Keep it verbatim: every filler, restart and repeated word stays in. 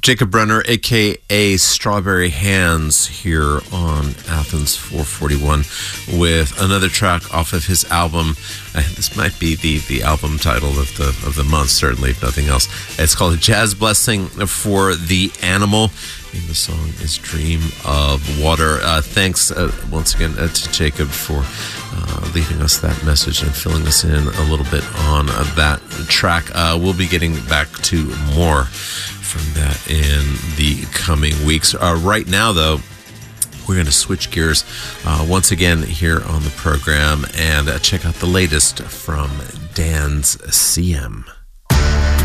Jacob Brenner, a k a. Strawberry Hands, here on Athens four forty-one with another track off of his album. Uh, this might be the, the album title of the of the month, certainly, if nothing else. It's called Jazz Blessing for the Animal. And the song is Dream of Water. Uh, thanks uh, once again uh, to Jacob for uh, leaving us that message and filling us in a little bit on uh, that track. Uh, we'll be getting back to more from that in the coming weeks. Uh, right now, though, we're going to switch gears uh, once again here on the program and uh, check out the latest from Dan's C M.